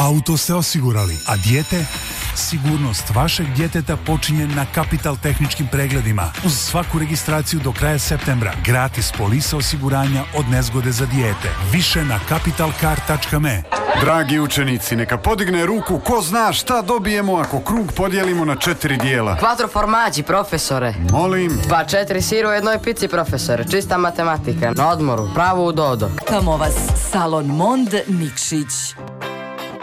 Auto ste osigurali, a dijete? Sigurnost vašeg djeteta počinje na Kapital tehničkim pregledima. Uz svaku registraciju do kraja septembra gratis polisa osiguranja od nezgode za dijete. Više na kapitalkar.me. Dragi učenici, neka podigne ruku ko zna šta dobijemo ako krug podijelimo na 4 dijela. Quattro formaggi, profesore. Molim? Pa 4 sira u jednoj pici, profesore. Čista matematika. Na odmoru, pravo u dodo. Tamo vas Salon Mond Nikšić.